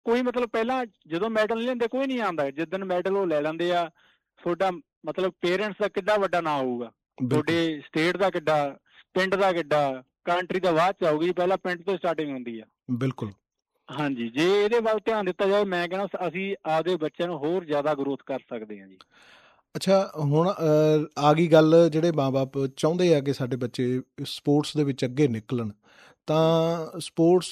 ਕੋਈ ਮਤਲਬ ਪਹਿਲਾਂ ਜਦੋਂ ਮੈਡਲ ਨਹੀਂ ਲੈਂਦੇ ਕੋਈ ਨਹੀਂ ਆਉਂਦਾ, ਜਿੱਦਣ ਮੈਡਲ ਉਹ ਲੈ ਲੈਂਦੇ ਆ ਤੁਹਾਡਾ ਮਤਲਬ ਪੇਰੈਂਟਸ ਦਾ ਕਿੱਡਾ ਵੱਡਾ ਨਾਂ ਹੋਊਗਾ, ਤੁਹਾਡੇ ਸਟੇਟ ਦਾ ਕਿੱਡਾ, ਪਿੰਡ ਦਾ ਕਿੱਡਾ, ਕੰਟਰੀ ਦਾ ਬਾਅਦ ਚ ਆਊਗੀ, ਪਹਿਲਾਂ ਪਿੰਡ ਤੋਂ ਸਟਾਰਟਿੰਗ ਹੁੰਦੀ ਆ। ਬਿਲਕੁਲ ਹਾਂਜੀ, ਜੇ ਇਹਦੇ ਵੱਲ ਧਿਆਨ ਦਿੱਤਾ ਜਾਵੇ ਮੈਂ ਕਹਿੰਦਾ ਅਸੀਂ ਆਪਦੇ ਬੱਚਿਆਂ ਨੂੰ ਹੋਰ ਜ਼ਿਆਦਾ ਗਰੋਥ ਕਰ ਸਕਦੇ ਹਾਂ ਜੀ। ਅੱਛਾ, ਹੁਣ ਆ ਗਈ ਗੱਲ, ਜਿਹੜੇ ਮਾਂ ਬਾਪ ਚਾਹੁੰਦੇ ਆ ਕਿ ਸਾਡੇ ਬੱਚੇ ਸਪੋਰਟਸ ਦੇ ਵਿੱਚ ਅੱਗੇ ਨਿਕਲਣ, ਤਾਂ ਸਪੋਰਟਸ